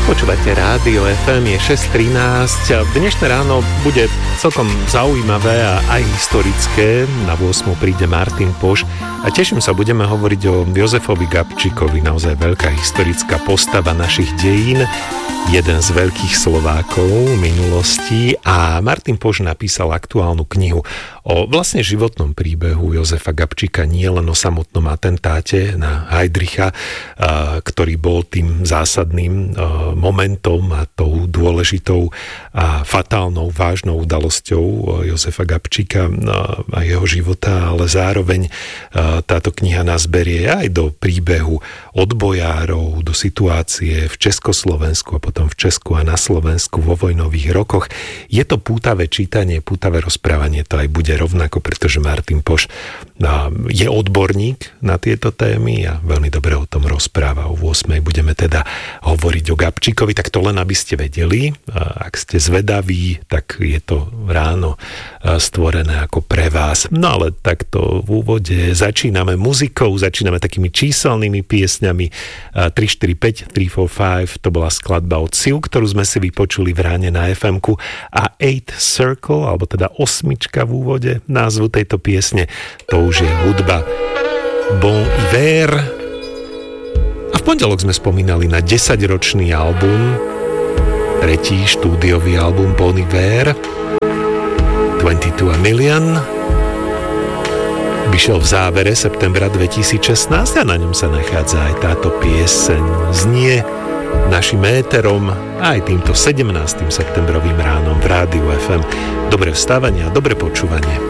Počúvate Rádio FM, je 6:13. Dnešné ráno bude celkom zaujímavé a aj historické. Na 8 príde Martin Poš a teším sa, budeme hovoriť o Jozefovi Gabčíkovi, naozaj veľká historická postava našich dejín, jeden z veľkých Slovákov minulosti, a Martin Poš napísal aktuálnu knihu o vlastne životnom príbehu Jozefa Gabčíka, nie len o samotnom atentáte na Heidricha, ktorý bol tým zásadným momentom a tou dôležitou a fatálnou, vážnou udalosťou Jozefa Gabčíka a jeho života, ale zároveň táto kniha nás berie aj do príbehu odbojárov, do situácie v Československu a potom v Česku a na Slovensku vo vojnových rokoch. Je to pútavé čítanie, pútavé rozprávanie, to aj bude rovnako, pretože Martin Poš je odborník na tieto témy a veľmi dobre o tom rozpráva. O 8 budeme teda hovoriť o Gabčíkovi, tak to len aby ste vedeli. Ak ste zvedaví, tak je to ráno stvorené ako pre vás. No ale takto v úvode začíname muzikou, začíname takými číselnými piesňami. 345, 345, to bola skladba od Siu, ktorú sme si vypočuli v ráne na FM-ku, a 8 Circle, alebo teda osmička v úvode názvu tejto piesne, to už je hudba Bon Hiver. A v pondelok sme spomínali na 10-ročný album, tretí štúdiový album Bon Hiver, 22 a Million. Vyšiel v závere septembra 2016 a na ňom sa nachádza aj táto pieseň. Znie našim éterom aj týmto 17. septembrovým ránom v Rádiu FM. Dobré vstávanie a dobré počúvanie.